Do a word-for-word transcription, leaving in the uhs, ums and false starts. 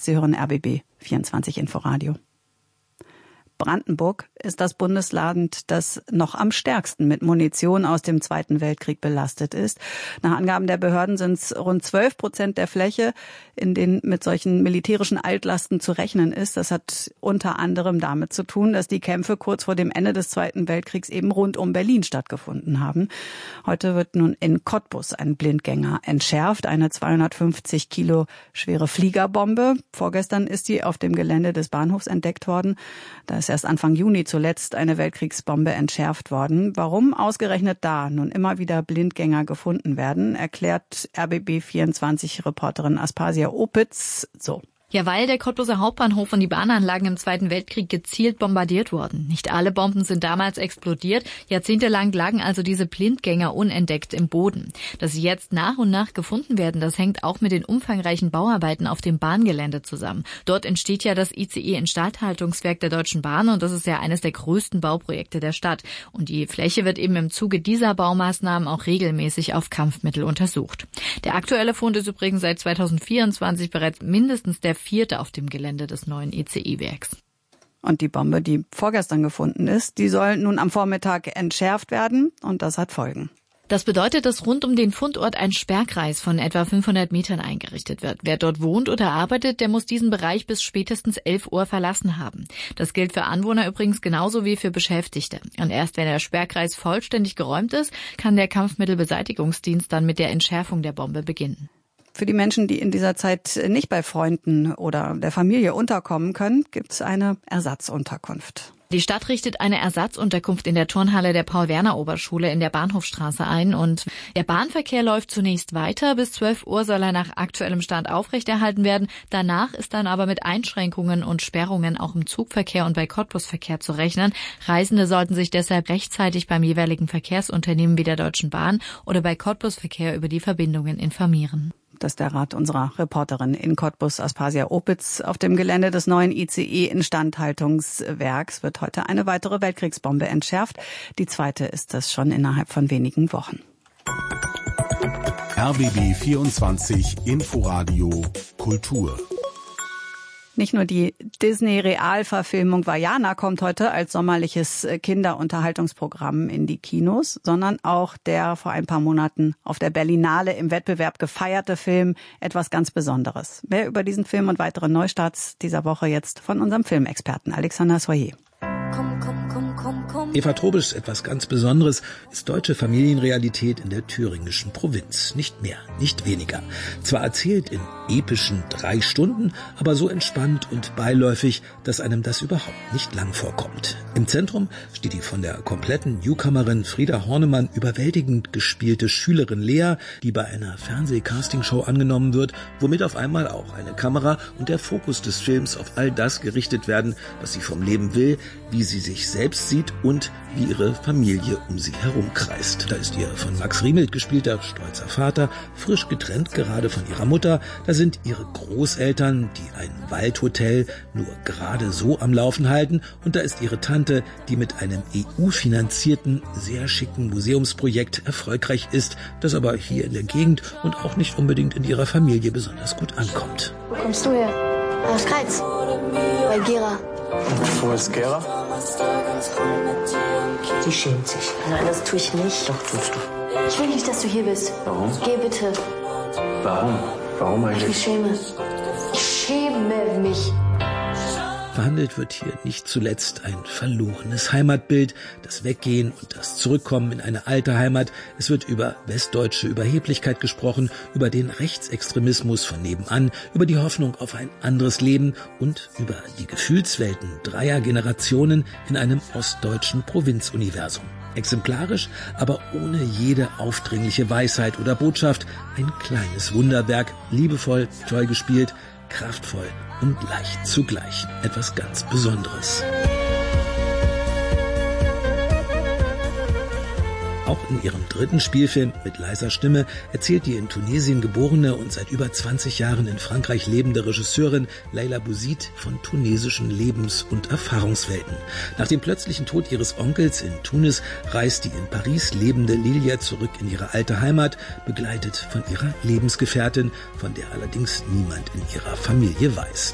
Sie hören R B B vierundzwanzig Inforadio. Brandenburg ist das Bundesland, das noch am stärksten mit Munition aus dem Zweiten Weltkrieg belastet ist. Nach Angaben der Behörden sind es rund zwölf Prozent der Fläche, in denen mit solchen militärischen Altlasten zu rechnen ist. Das hat unter anderem damit zu tun, dass die Kämpfe kurz vor dem Ende des Zweiten Weltkriegs eben rund um Berlin stattgefunden haben. Heute wird nun in Cottbus ein Blindgänger entschärft, eine zweihundertfünfzig Kilo schwere Fliegerbombe. Vorgestern ist die auf dem Gelände des Bahnhofs entdeckt worden. Da ist erst Anfang Juni zuletzt eine Weltkriegsbombe entschärft worden. Warum ausgerechnet da nun immer wieder Blindgänger gefunden werden, erklärt R B B vierundzwanzig-Reporterin Aspasia Opitz so. Ja, weil der Cottbuser Hauptbahnhof und die Bahnanlagen im Zweiten Weltkrieg gezielt bombardiert wurden. Nicht alle Bomben sind damals explodiert. Jahrzehntelang lagen also diese Blindgänger unentdeckt im Boden. Dass sie jetzt nach und nach gefunden werden, das hängt auch mit den umfangreichen Bauarbeiten auf dem Bahngelände zusammen. Dort entsteht ja das I C E-Instandhaltungswerk der Deutschen Bahn und das ist ja eines der größten Bauprojekte der Stadt. Und die Fläche wird eben im Zuge dieser Baumaßnahmen auch regelmäßig auf Kampfmittel untersucht. Der aktuelle Fund ist übrigens seit zweitausendvierundzwanzig bereits mindestens der vierte auf dem Gelände des neuen I C E-Werks. Und die Bombe, die vorgestern gefunden ist, die soll nun am Vormittag entschärft werden und das hat Folgen. Das bedeutet, dass rund um den Fundort ein Sperrkreis von etwa fünfhundert Metern eingerichtet wird. Wer dort wohnt oder arbeitet, der muss diesen Bereich bis spätestens elf Uhr verlassen haben. Das gilt für Anwohner übrigens genauso wie für Beschäftigte. Und erst wenn der Sperrkreis vollständig geräumt ist, kann der Kampfmittelbeseitigungsdienst dann mit der Entschärfung der Bombe beginnen. Für die Menschen, die in dieser Zeit nicht bei Freunden oder der Familie unterkommen können, gibt es eine Ersatzunterkunft. Die Stadt richtet eine Ersatzunterkunft in der Turnhalle der Paul-Werner-Oberschule in der Bahnhofstraße ein und der Bahnverkehr läuft zunächst weiter. Bis zwölf Uhr soll er nach aktuellem Stand aufrechterhalten werden. Danach ist dann aber mit Einschränkungen und Sperrungen auch im Zugverkehr und bei Cottbusverkehr zu rechnen. Reisende sollten sich deshalb rechtzeitig beim jeweiligen Verkehrsunternehmen wie der Deutschen Bahn oder bei Cottbusverkehr über die Verbindungen informieren. Das ist der Rat unserer Reporterin in Cottbus, Aspasia Opitz. Auf dem Gelände des neuen I C E-Instandhaltungswerks wird heute eine weitere Weltkriegsbombe entschärft. Die zweite ist das schon innerhalb von wenigen Wochen. R B B vierundzwanzig Inforadio Kultur. Nicht nur die Disney-Realverfilmung Vaiana kommt heute als sommerliches Kinderunterhaltungsprogramm in die Kinos, sondern auch der vor ein paar Monaten auf der Berlinale im Wettbewerb gefeierte Film Etwas ganz Besonderes. Mehr über diesen Film und weitere Neustarts dieser Woche jetzt von unserem Filmexperten Alexander Soyer. Komm, komm, komm, komm, komm. Eva Trobischs Etwas ganz Besonderes ist deutsche Familienrealität in der thüringischen Provinz. Nicht mehr, nicht weniger. Zwar erzählt in epischen drei Stunden, aber so entspannt und beiläufig, dass einem das überhaupt nicht lang vorkommt. Im Zentrum steht die von der kompletten Newcomerin Frieda Hornemann überwältigend gespielte Schülerin Lea, die bei einer Fernseh-Castingshow angenommen wird, womit auf einmal auch eine Kamera und der Fokus des Films auf all das gerichtet werden, was sie vom Leben will, wie sie sich selbst sieht und wie ihre Familie um sie herum kreist. Da ist ihr von Max Riemelt gespielter stolzer Vater, frisch getrennt gerade von ihrer Mutter. Da sind ihre Großeltern, die ein Waldhotel nur gerade so am Laufen halten. Und da ist ihre Tante, die mit einem E U-finanzierten, sehr schicken Museumsprojekt erfolgreich ist, das aber hier in der Gegend und auch nicht unbedingt in ihrer Familie besonders gut ankommt. Wo kommst du her? Aus Kreiz. Bei Gera. Und wo ist Gera? Sie schämt sich. Nein, das tue ich nicht. Doch, tust du. Ich will nicht, dass du hier bist. Warum? Geh bitte. Warum? Warum Ich eigentlich? mich schäme. Ich schäme mich. Verhandelt wird hier nicht zuletzt ein verlorenes Heimatbild, das Weggehen und das Zurückkommen in eine alte Heimat. Es wird über westdeutsche Überheblichkeit gesprochen, über den Rechtsextremismus von nebenan, über die Hoffnung auf ein anderes Leben und über die Gefühlswelten dreier Generationen in einem ostdeutschen Provinzuniversum. Exemplarisch, aber ohne jede aufdringliche Weisheit oder Botschaft, ein kleines Wunderwerk, liebevoll, toll gespielt, kraftvoll und leicht zugleich. Etwas ganz Besonderes. Auch in ihrem dritten Spielfilm mit leiser Stimme erzählt die in Tunesien geborene und seit über zwanzig Jahren in Frankreich lebende Regisseurin Leila Bouzid von tunesischen Lebens- und Erfahrungswelten. Nach dem plötzlichen Tod ihres Onkels in Tunis reist die in Paris lebende Lilia zurück in ihre alte Heimat, begleitet von ihrer Lebensgefährtin, von der allerdings niemand in ihrer Familie weiß.